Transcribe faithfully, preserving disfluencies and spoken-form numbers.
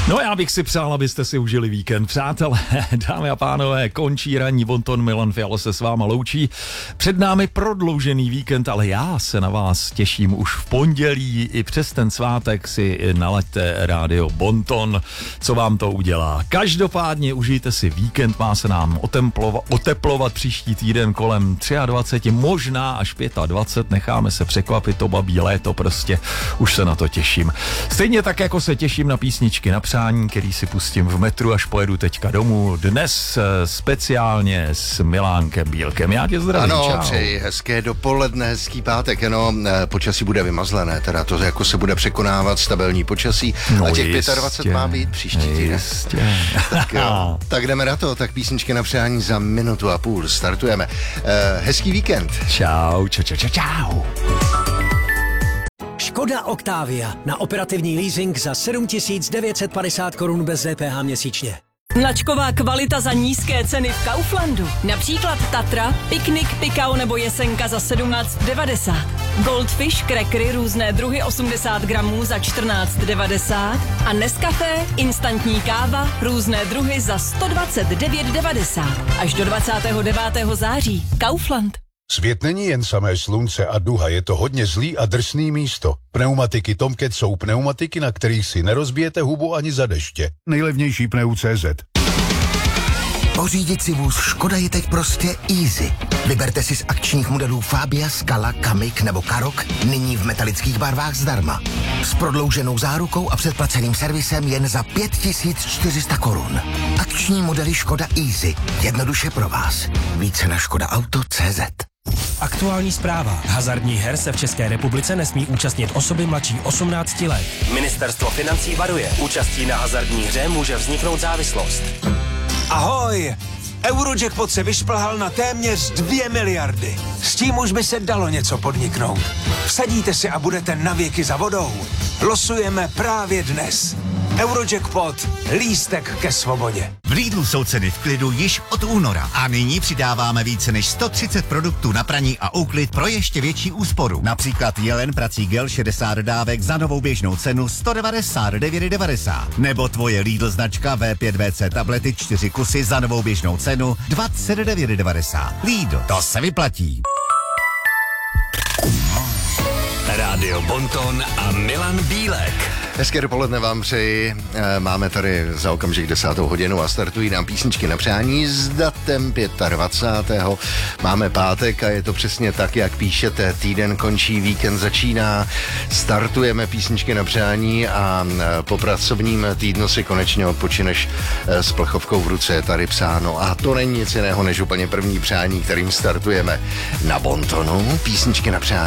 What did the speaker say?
No já bych si přál, abyste si užili víkend. Přátelé, dámy a pánové, končí ranní bonton, Milan Fiala se s váma loučí. Před námi prodloužený víkend, ale já se na vás těším už v pondělí. I přes ten svátek si nalaďte rádio Bonton, co vám to udělá. Každopádně užijte si víkend, má se nám oteplovat, oteplovat příští týden kolem dvacet tři, možná až dvacet pět, necháme se překvapit, to babí léto prostě, už se na to těším. Stejně tak, jako se těším na písničky na přání, který si pustím v metru, až pojedu teďka domů. Dnes speciálně s Milánkem Bílkem. Já tě zdravím, ano, čau. Přeji hezké dopoledne, hezký pátek, no, počasí bude vymazlené, teda to jako se bude překonávat stabilní počasí no a těch jistě, dvacet pět má být příští týden. tak, jo, tak jdeme na to, tak písničky na přání za minutu a půl, startujeme. Eh, hezký víkend. Čau, čau, čau, čau, čau. Škoda Octavia na operativní leasing za sedm tisíc devět set padesát korun bez D P H měsíčně. Značková kvalita za nízké ceny v Kauflandu. Například Tatra, Piknik, Pikao nebo Jesenka za sedmnáct devadesát. Goldfish, crackery různé druhy osmdesát gramů za čtrnáct devadesát. A Nescafé, instantní káva, různé druhy za sto dvacet devět devadesát. Až do dvacátého devátého září. Kaufland. Svět není jen samé slunce a duha, je to hodně zlý a drsný místo. Pneumatiky Tomcat jsou pneumatiky, na kterých si nerozbijete hubu ani za deště. Nejlevnější pneu tečka cé zet. Pořídit si vůz Škoda je teď prostě easy. Vyberte si z akčních modelů Fabia, Scala, Kamiq nebo Karoq nyní v metalických barvách zdarma. S prodlouženou zárukou a předplaceným servisem jen za pět tisíc čtyři sta korun. Akční modely Škoda Easy. Jednoduše pro vás. Více na škoda auto tečka cé zet. Aktuální zpráva. Hazardních her se v České republice nesmí účastnit osoby mladší osmnácti let. Ministerstvo financí varuje. Účastí na hazardní hře může vzniknout závislost. Ahoj! Eurojackpot se vyšplhal na téměř dvě miliardy. S tím už by se dalo něco podniknout. Vsadíte si a budete navěky za vodou. Losujeme právě dnes. Eurojackpot. Lístek ke svobodě. V Lidlu jsou ceny v klidu již od února a nyní přidáváme více než sto třicet produktů na praní a úklid pro ještě větší úsporu. Například Jelen prací gel šedesát dávek za novou běžnou cenu sto devadesát devět devadesát. Nebo tvoje Lidl značka V pět V C tablety čtyři kusy za novou běžnou cenu dvacet devět devadesát. Lidl, to se vyplatí. Rádio Bonton a Milan Bílek. Hezké dopoledne vám přeji. Máme tady za okamžik desátou hodinu a startují nám písničky na přání s datem dvacátého pátého Máme pátek a je to přesně tak, jak píšete. Týden končí, víkend začíná. Startujeme písničky na přání a po pracovním týdnu si konečně odpočineš s plechovkou v ruce, je tady psáno. A to není nic jiného než úplně první přání, kterým startujeme na Bontonu. Písničky na přání.